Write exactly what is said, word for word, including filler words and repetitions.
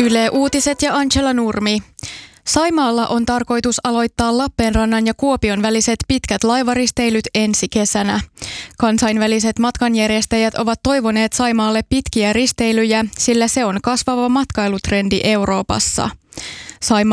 Yle Uutiset ja Angela Nurmi. Saimaalla on tarkoitus aloittaa Lappeenrannan ja Kuopion väliset pitkät laivaristeilyt ensi kesänä. Kansainväliset matkanjärjestäjät ovat toivoneet Saimaalle pitkiä risteilyjä, sillä se on kasvava matkailutrendi Euroopassa. Saima